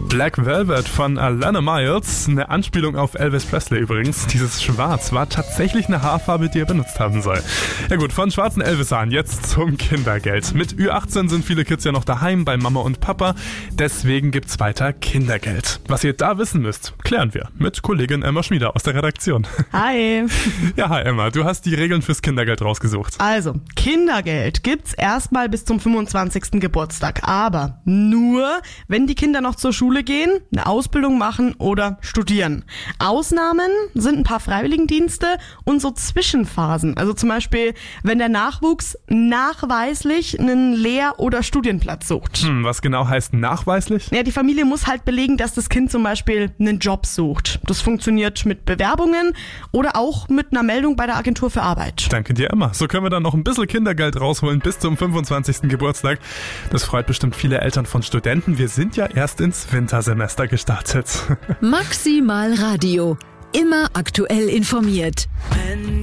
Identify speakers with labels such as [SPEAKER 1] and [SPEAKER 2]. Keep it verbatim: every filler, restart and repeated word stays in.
[SPEAKER 1] Black Velvet von Alana Miles, eine Anspielung auf Elvis Presley übrigens. Dieses Schwarz war tatsächlich eine Haarfarbe, die er benutzt haben soll. Ja gut, von schwarzen Elvis-Haaren jetzt zum Kindergeld. Mit Ü achtzehn sind viele Kids ja noch daheim bei Mama und Papa, deswegen gibt's weiter Kindergeld. Was ihr da wissen müsst, klären wir mit Kollegin Emma Schmieder aus der Redaktion.
[SPEAKER 2] Hi.
[SPEAKER 1] Ja, hi Emma, du hast die Regeln fürs Kindergeld rausgesucht.
[SPEAKER 2] Also, Kindergeld gibt's erstmal bis zum fünfundzwanzigsten Geburtstag, aber nur, wenn die Kinder noch zur Schule gehen, eine Ausbildung machen oder studieren. Ausnahmen sind ein paar Freiwilligendienste und so Zwischenphasen. Also zum Beispiel, wenn der Nachwuchs nachweislich einen Lehr- oder Studienplatz sucht.
[SPEAKER 1] Hm, was genau heißt nachweislich?
[SPEAKER 2] Ja, die Familie muss halt belegen, dass das Kind zum Beispiel einen Job sucht. Das funktioniert mit Bewerbungen oder auch mit einer Meldung bei der Agentur für Arbeit.
[SPEAKER 1] Danke dir, Emma. So können wir dann noch ein bisschen Kindergeld rausholen bis zum fünfundzwanzigsten Geburtstag. Das freut bestimmt viele Eltern von Studenten. Wir sind ja erst ins Wintersemester gestartet.
[SPEAKER 3] Maximal Radio. Immer aktuell informiert.